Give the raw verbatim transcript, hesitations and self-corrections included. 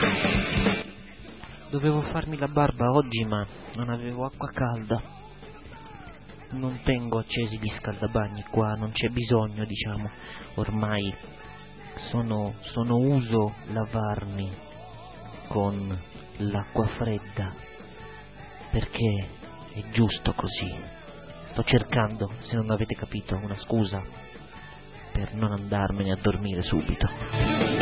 Dovevo farmi la barba oggi, ma non avevo acqua calda. Non tengo accesi gli scaldabagni qua, non c'è bisogno, diciamo. Ormai sono, sono uso lavarmi con l'acqua fredda, perché è giusto così. Sto cercando, se non avete capito, una scusa per non andarmene a dormire subito.